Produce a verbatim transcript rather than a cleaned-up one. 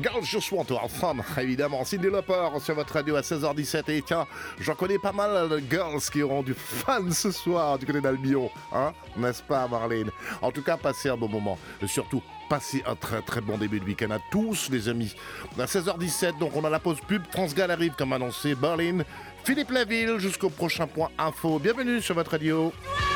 Girls Just Want to Have Fun, évidemment. Cyndi Lauper sur votre radio à seize heures dix-sept. Et tiens, j'en connais pas mal de girls qui auront du fun ce soir du côté d'Albion, hein, n'est-ce pas, Marlène? En tout cas, passez un bon moment. Et surtout, passez un très très bon début de week-end à tous, les amis. À seize heures dix-sept, donc on a la pause pub. Transgal arrive comme annoncé. Berlin, Philippe Laville, jusqu'au prochain point info. Bienvenue sur votre radio.